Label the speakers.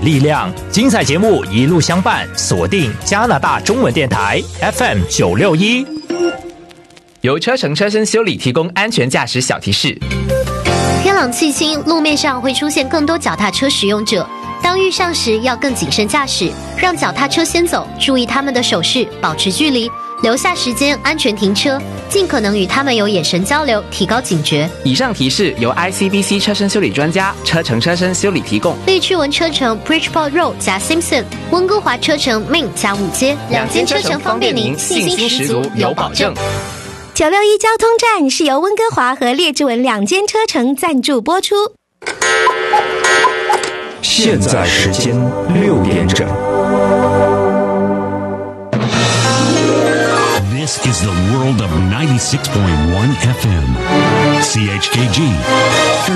Speaker 1: 力量。精彩节目一路相伴，锁定加拿大中文电台 FM961。
Speaker 2: 由车程车身修理提供安全驾驶小提示。
Speaker 3: 天朗气清，路面上会出现更多脚踏车使用者。当遇上时要更谨慎驾驶，让脚踏车先走，注意他们的手势，保持距离，留下时间安全停车，尽可能与他们有眼神交流，提高警觉。
Speaker 2: 以上提示由 ICBC 车身修理专家车程车身修理提供。
Speaker 3: 荔枝文车程 Bridgeport Road 加 Simpson， 温哥华车程 Main 加5街，两间车程方便您，信心十足，有保证。
Speaker 4: 961交通站是由温哥华和列治文两间车程赞助播出。
Speaker 1: 现在时间6点整。
Speaker 5: This is the world of 96.1 FM. CHKG.